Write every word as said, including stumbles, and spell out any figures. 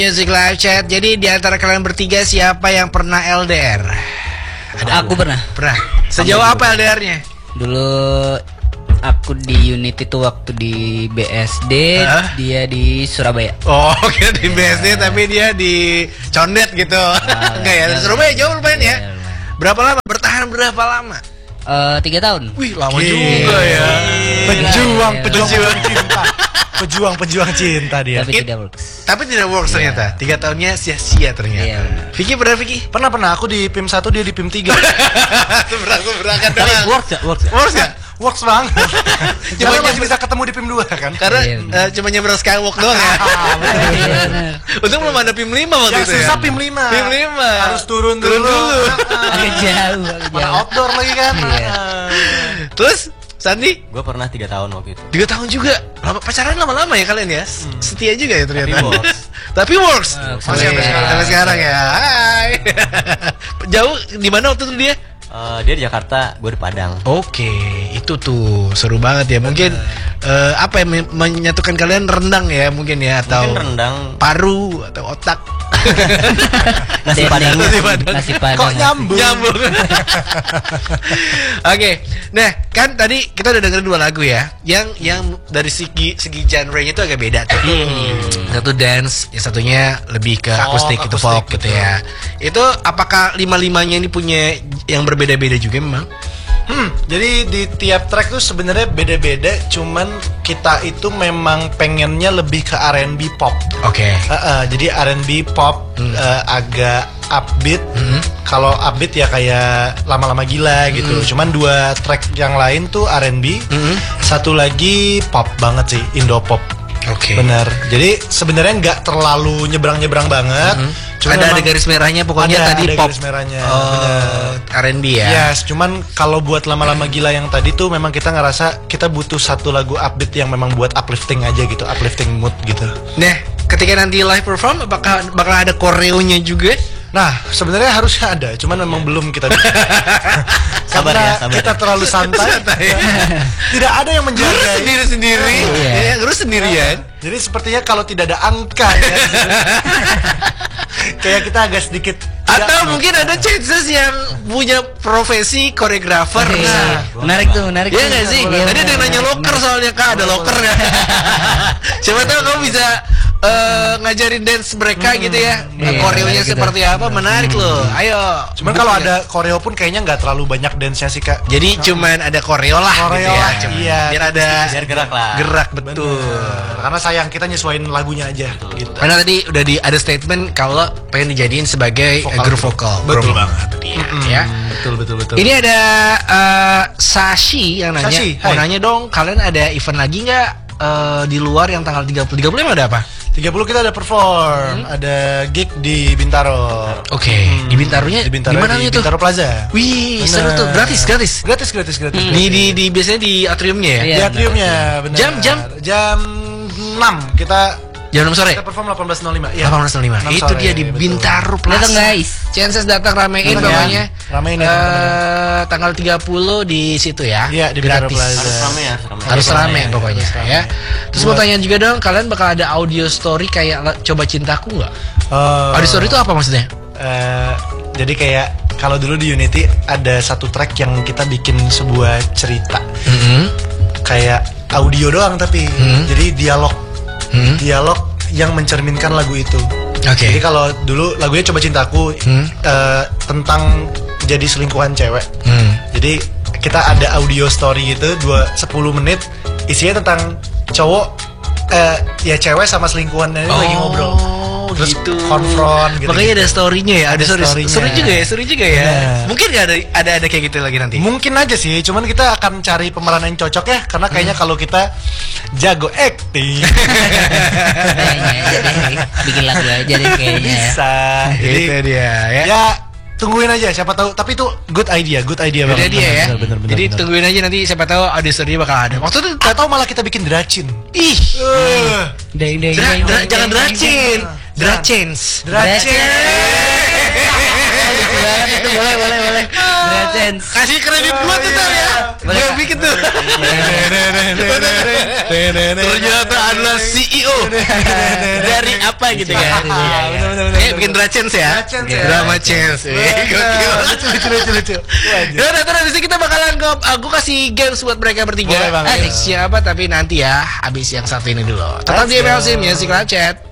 Music Live Chat. Jadi di antara kalian bertiga siapa yang pernah L D R? Ada aku pernah. Pernah. Sejauh apa L D R-nya? Dulu aku di unit itu waktu di B S D, huh? Dia di Surabaya. Oh, oke di B S D tapi dia di Condet gitu. Ah, enggak ya, jauh. Surabaya jauh lumayan ya. Iya, lumayan. Berapa lama? Bertahan berapa lama? Eh, tiga tahun. Wih, lama juga ya. Pejuang, Gila. pejuang, pejuang cinta. Pejuang, pejuang cinta dia. Tapi It- tidak works. Tapi tidak works Iya. ternyata. Tiga tahunnya sia-sia ternyata. Iya, benar. Vicky pernah Vicky? Pernah pernah aku di P I M satu, dia di P I M tiga. Seberang-seberangkan Tapi doang. works gak? Works gak? Works gak? Works banget. Cuma Cuma masih nyampe- bisa ketemu di P I M dua kan? Karena Iya, eh, cuma nyebrang skywalk doang ya. Iya, benar. Untung belum ada P I M lima waktu Yang itu ya. susah P I M lima. P I M lima. Harus turun Turun dulu. dulu. Agak jauh, agak Mana jauh. outdoor lagi kan? Iya. Terus Sandi? Gue pernah tiga tahun waktu itu. Tiga tahun juga. Lama, pacaran lama-lama ya kalian ya. Setia juga ya ternyata. Tapi works. Tapi works. Works. Masih sampai Iya. sekarang, sampai sekarang ya. Hai. Jauh di mana waktu itu dia? Eh, dia di Jakarta, gue di Padang. Oke, itu tuh seru banget ya. Mungkin eh, apa yang men- menyatukan kalian rendang ya mungkin ya atau Mungkin rendang. paru atau otak. Nasi padang. Nasi padang. Nasi padang. Kok nyambung? Nyambung. Oke, nah kan tadi kita udah dengerin dua lagu ya, yang yang dari segi segi genre-nya itu agak beda tuh. Satu dance, yang satunya lebih ke Folk, akustik, itu akustik, folk gitu betul. ya. Itu apakah lima-limanya ini punya yang berbeda-beda juga memang? Hmm, jadi di tiap track tuh sebenarnya beda-beda, cuman kita itu memang pengennya lebih ke R and B pop. Oke. Uh, uh, jadi R and B pop Hmm. uh, agak upbeat. Hmm. Kalau upbeat ya kayak lama-lama gila gitu. Hmm. Cuman dua track yang lain tuh R and B. Hmm. Satu lagi pop banget sih, Indo pop. Oke. Bener. Jadi sebenarnya nggak terlalu nyebrang-nyebrang banget. Hmm. Cuman Ada ada memang- garis merahnya pokoknya ada, tadi ada pop. garis merahnya. Oh, Bener. R and B ya. Yes, cuman kalau buat lama-lama gila yang tadi tuh memang kita ngerasa kita butuh satu lagu upbeat yang memang buat uplifting aja gitu, uplifting mood gitu. Nah, ketika nanti live perform apakah bakal ada koreonya juga? Nah, sebenarnya harusnya ada, cuman memang belum kita bikin. Sabar Karena ya, sabar. kita terlalu santai. Tidak ada yang Ngurus menjaga. sendiri-sendiri. Iya. Ya, ngurus sendirian. Jadi sepertinya kalau tidak ada angka ya. Kayak kita agak sedikit Atau tidak- mungkin ada chances yang punya profesi koreografer. Iya. Nah, Menarik tuh, menarik. iya tuh. nggak sih? Iya, Tadi ada yang benar, nanya benar. loker soalnya kak ada loker nggak? Siapa tahu kamu bisa eh, ngajarin dance mereka gitu ya. Iya, Koreonya menarik gitu. seperti apa? Menarik loh. Ayo. Cuman kalau ada koreo pun kayaknya nggak terlalu banyak dance-nya sih kak. Jadi cuman ada koreo lah. Koreo gitu ya. lah, Cuman iya. Biar ada Biar gerak lah. gerak betul. Bener. Karena sayang kita nyesuaiin lagunya aja gitu. Karena tadi udah di ada statement kalau pengen dijadiin sebagai Vokal eh, grup vokal. Betul Bro. banget. Iya, ya. Betul betul betul. Ini ada eh, Sashi yang nanya, Sashi, mau hai. nanya dong, kalian ada event lagi nggak eh, di luar yang tanggal tiga puluh? tiga puluh emang ada apa? tiga puluh kita ada perform, ada gig di Bintaro. Oke, di Bintarunya Di Bintaro, mana di tuh? Bintaro Plaza. Wih, Bener. seru tuh, gratis, gratis. Gratis gratis gratis. Di gratis. di di biasanya di atriumnya ya? Iya. Di atriumnya, benar. Jam, jam? jam enam kita Jam enam sore. kita perform delapan belas nol lima. Iya. delapan belas nol lima. enam Itu sore, dia di betul. Bintaro Plaza. Datang, guys. Chances datang ramein Datang, pokoknya. ya. Ramein ya, Eh, teman-teman. tanggal tiga puluh di situ ya. Iya, di Bintaro Gratis. Plaza. Harus rame ya, harus rame. Harus rame Harus pokoknya rame. ya. Terus mau tanya juga dong, kalian bakal ada audio story kayak la- Coba Cintaku nggak? Eh, Audio story itu apa maksudnya? eh, jadi kayak kalau dulu di Unity ada satu track yang kita bikin sebuah cerita Mm-hmm. kayak audio doang tapi Hmm. jadi dialog Hmm. dialog yang mencerminkan lagu itu. Oke. Jadi kalau dulu lagunya Coba Cintaku Hmm. eh, tentang jadi selingkuhan cewek. Hmm. Jadi kita ada audio story gitu dua sepuluh menit isinya tentang cowok eh, ya cewek sama selingkuhannya ini lagi ngobrol. Terus gitu. konfront gitu. Makanya ada story-nya ya, ada Ada story. story-nya. Seru juga ya, seru juga ya. Benar. Mungkin nggak ada ada ada kayak gitu lagi nanti. Mungkin aja sih, cuman kita akan cari pemeran yang cocok ya, karena kayaknya kalau kita jago acting Kayaknya jadi bikin lagu aja deh kayaknya. ya. bisa. Itu Jadi dia ya. ya tungguin aja, siapa tahu. Tapi itu good idea, good idea Udah banget. dia ya. Bener, bener, bener, Jadi bener. tungguin aja nanti siapa tahu ada story bakal ada. Waktu itu Atau malah kita bikin dracin. ih, Eh, Deng deng dra- deng, dra- deng, jangan deng, dracin, Jangan. dracens. dracin. Lucu banget. itu boleh boleh boleh. Drachens. Kasih kredit gua tuh Tar ya. Gue yang bikin tuh. Ternyata adalah C E O dari apa gitu kan. Eh bikin Drachens ya. Drachens ya. Drama Chance. Gokil. Lucu lucu lucu lucu. Ya udah terus abis itu kita bakalan ke aku kasih games buat mereka bertiga. Boleh banget. Eh, siapa tapi nanti ya abis yang satu ini dulu. Tetap di M L S Music Chat.